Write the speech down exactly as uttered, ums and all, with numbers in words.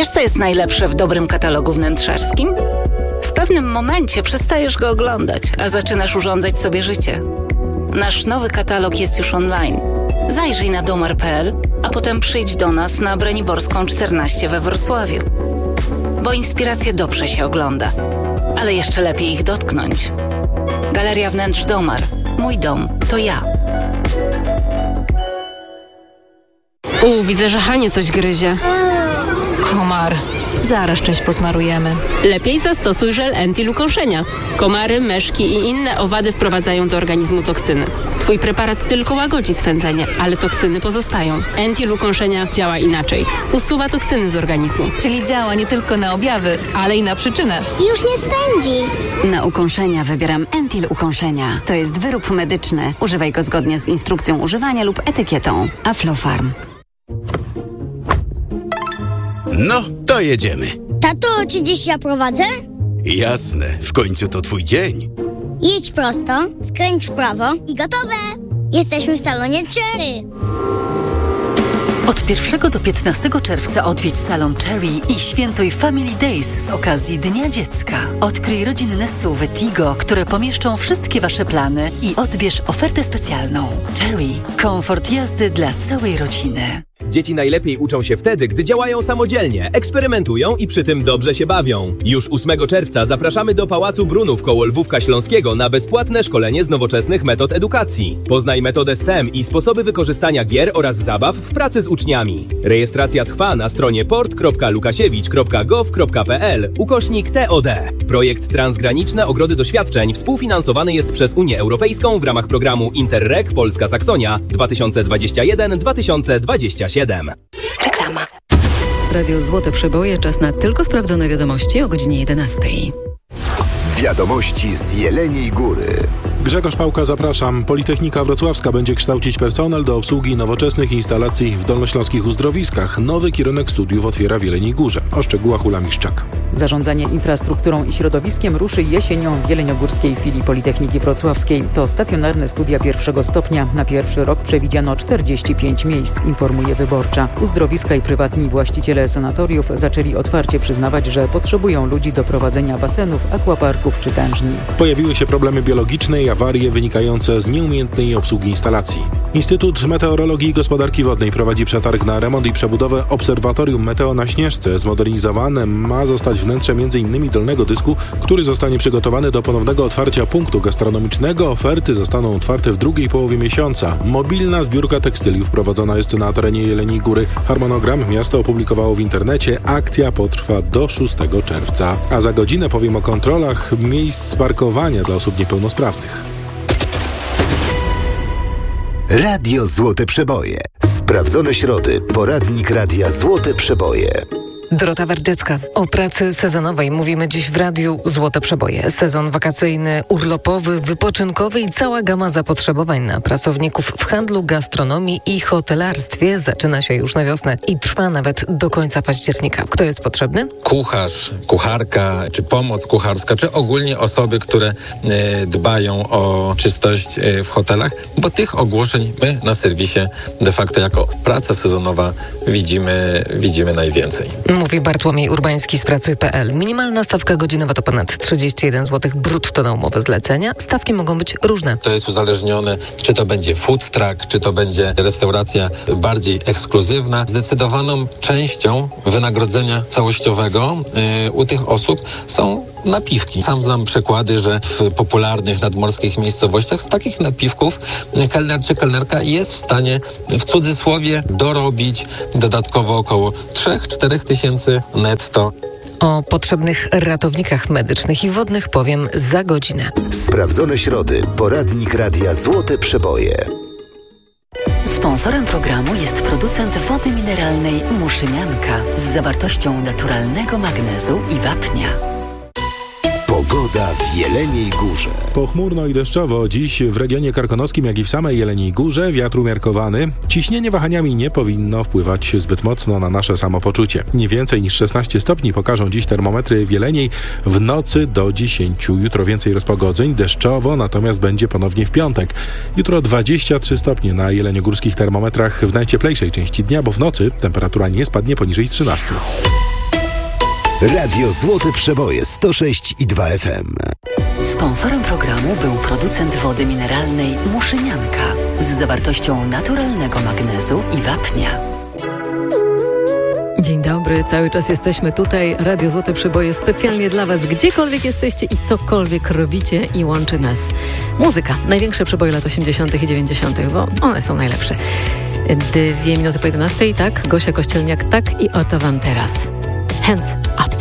Wiesz, co jest najlepsze w dobrym katalogu wnętrzarskim? W pewnym momencie przestajesz go oglądać, a zaczynasz urządzać sobie życie. Nasz nowy katalog jest już online. Zajrzyj na domar kropka p l, a potem przyjdź do nas na Braniborską czternaście we Wrocławiu. Bo inspiracje dobrze się ogląda, ale jeszcze lepiej ich dotknąć. Galeria Wnętrz Domar. Mój dom to ja. U, widzę, że Hanie coś gryzie. Komar. Zaraz część posmarujemy. Lepiej zastosuj żel Entil ukąszenia. Komary, myszki i inne owady wprowadzają do organizmu toksyny. Twój preparat tylko łagodzi swędzenie, ale toksyny pozostają. Entil ukąszenia działa inaczej. Usuwa toksyny z organizmu. Czyli działa nie tylko na objawy, ale i na przyczynę. Już nie swędzi. Na ukąszenia wybieram Entil ukąszenia. To jest wyrób medyczny. Używaj go zgodnie z instrukcją używania lub etykietą. Aflofarm. No, to jedziemy. Tato, czy dziś ja prowadzę? Jasne, w końcu to twój dzień. Jedź prosto, skręć w prawo i gotowe! Jesteśmy w salonie Cherry. Od pierwszego do piętnastego czerwca odwiedź salon Cherry i świętuj Family Days z okazji Dnia Dziecka. Odkryj rodzinne S U V Tigo, które pomieszczą wszystkie wasze plany i odbierz ofertę specjalną. Cherry. Komfort jazdy dla całej rodziny. Dzieci najlepiej uczą się wtedy, gdy działają samodzielnie, eksperymentują i przy tym dobrze się bawią. Już ósmego czerwca zapraszamy do Pałacu Brunów koło Lwówka Śląskiego na bezpłatne szkolenie z nowoczesnych metod edukacji. Poznaj metodę STEM i sposoby wykorzystania gier oraz zabaw w pracy z uczniami. Rejestracja trwa na stronie port kropka lukasiewicz kropka gov kropka p l ukośnik T O D. Projekt Transgraniczne Ogrody Doświadczeń współfinansowany jest przez Unię Europejską w ramach programu Interreg Polska Saksonia dwa tysiące dwadzieścia jeden do dwa tysiące dwadzieścia siedem. Reklama. Radio Złote Przeboje, czas na tylko sprawdzone wiadomości o godzinie jedenastej. Wiadomości z Jeleniej Góry. Grzegorz Pałka, zapraszam. Politechnika Wrocławska będzie kształcić personel do obsługi nowoczesnych instalacji w dolnośląskich uzdrowiskach. Nowy kierunek studiów otwiera w Jeleniej Górze. O szczegółach Ula Miszczak. Zarządzanie infrastrukturą i środowiskiem ruszy jesienią w jeleniogórskiej filii Politechniki Wrocławskiej. To stacjonarne studia pierwszego stopnia. Na pierwszy rok przewidziano czterdzieści pięć miejsc, informuje Wyborcza. Uzdrowiska i prywatni właściciele sanatoriów zaczęli otwarcie przyznawać, że potrzebują ludzi do prowadzenia basenów, akwaparków czy tężni. Pojawiły się problemy biologiczne i awarie wynikające z nieumiejętnej obsługi instalacji. Instytut Meteorologii i Gospodarki Wodnej prowadzi przetarg na remont i przebudowę obserwatorium Meteo na Śnieżce. Zmodernizowane ma zostać wnętrze m in dolnego dysku, który zostanie przygotowany do ponownego otwarcia punktu gastronomicznego. Oferty zostaną otwarte w drugiej połowie miesiąca. Mobilna zbiórka tekstyliów prowadzona jest na terenie Jeleniej Góry. Harmonogram miasto opublikowało w internecie. Akcja potrwa do szóstego czerwca. A za godzinę powiem o kontrolach miejsc parkowania dla osób niepełnosprawnych. Radio Złote Przeboje. Sprawdzone środy. Poradnik Radia Złote Przeboje. Dorota Wardecka. O pracy sezonowej mówimy dziś w Radiu Złote Przeboje. Sezon wakacyjny, urlopowy, wypoczynkowy i cała gama zapotrzebowań na pracowników w handlu, gastronomii i hotelarstwie zaczyna się już na wiosnę i trwa nawet do końca października. Kto jest potrzebny? Kucharz, kucharka, czy pomoc kucharska, czy ogólnie osoby, które e, dbają o czystość e, w hotelach, bo tych ogłoszeń my na serwisie de facto jako praca sezonowa widzimy, widzimy najwięcej. Mówi Bartłomiej Urbański z pracuj kropka p l. Minimalna stawka godzinowa to ponad trzydzieści jeden złotych brutto na umowę zlecenia. Stawki mogą być różne. To jest uzależnione, czy to będzie food truck, czy to będzie restauracja bardziej ekskluzywna. Zdecydowaną częścią wynagrodzenia całościowego yy, u tych osób są napiwki. Sam znam przykłady, że w popularnych nadmorskich miejscowościach z takich napiwków kelner czy kelnerka jest w stanie w cudzysłowie dorobić dodatkowo około trzy do czterech tysięcy netto. O potrzebnych ratownikach medycznych i wodnych powiem za godzinę. Sprawdzone środy. Poradnik Radia Złote Przeboje. Sponsorem programu jest producent wody mineralnej Muszynianka z zawartością naturalnego magnezu i wapnia. Pogoda w Jeleniej Górze. Pochmurno i deszczowo. Dziś w regionie karkonoskim, jak i w samej Jeleniej Górze wiatr umiarkowany. Ciśnienie wahaniami nie powinno wpływać zbyt mocno na nasze samopoczucie. Nie więcej niż szesnaście stopni pokażą dziś termometry w Jeleniej. W nocy do dziesięciu. Jutro więcej rozpogodzeń. Deszczowo, natomiast będzie ponownie w piątek. Jutro dwadzieścia trzy stopnie na jeleniogórskich termometrach w najcieplejszej części dnia, bo w nocy temperatura nie spadnie poniżej trzynastu. Radio Złote Przeboje sto sześć i dwa F M. Sponsorem programu był producent wody mineralnej Muszynianka z zawartością naturalnego magnezu i wapnia. Dzień dobry, cały czas jesteśmy tutaj. Radio Złote Przeboje specjalnie dla Was, gdziekolwiek jesteście i cokolwiek robicie, i łączy nas muzyka. Największe przeboje lat osiemdziesiątych i dziewięćdziesiątych, bo one są najlepsze. Dwie minuty po jedenastej, tak? Gosia Kościelniak, tak? I oto Wam teraz Hands Up.